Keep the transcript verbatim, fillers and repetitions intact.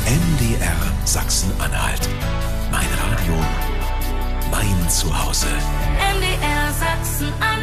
M D R Sachsen-Anhalt. Mein Radio, mein Zuhause. M D R Sachsen-Anhalt.